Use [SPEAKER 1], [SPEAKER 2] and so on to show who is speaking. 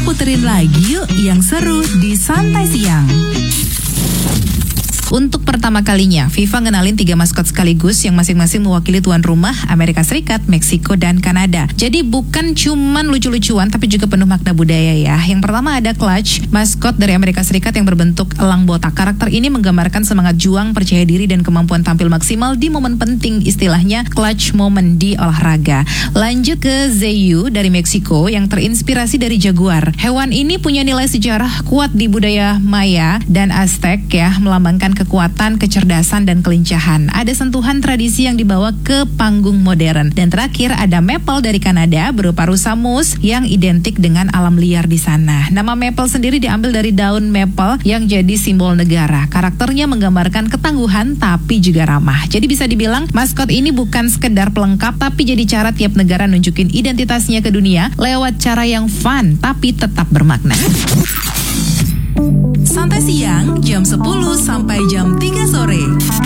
[SPEAKER 1] puterin lagi yuk yang seru di Santai Siang. Untuk pertama kalinya, FIFA ngenalin 3 maskot sekaligus yang masing-masing mewakili tuan rumah Amerika Serikat, Meksiko, dan Kanada. Jadi bukan cuman lucu-lucuan, tapi juga penuh makna budaya ya. Yang pertama ada Clutch, maskot dari Amerika Serikat yang berbentuk elang botak. Karakter ini menggambarkan semangat juang, percaya diri, dan kemampuan tampil maksimal di momen penting, istilahnya clutch moment di olahraga. Lanjut ke Zayu dari Meksiko yang terinspirasi dari jaguar. Hewan ini punya nilai sejarah kuat di budaya Maya dan Aztec ya, melambangkan kekuatan, kecerdasan, dan kelincahan. Ada sentuhan tradisi yang dibawa ke panggung modern. Dan terakhir ada Maple dari Kanada berupa rusa moose yang identik dengan alam liar di sana. Nama Maple sendiri diambil dari daun maple yang jadi simbol negara. Karakternya menggambarkan ketangguhan tapi juga ramah. Jadi bisa dibilang maskot ini bukan sekedar pelengkap tapi jadi cara tiap negara nunjukin identitasnya ke dunia lewat cara yang fun tapi tetap bermakna. Santai Siang jam 10 sampai jam 3 sore.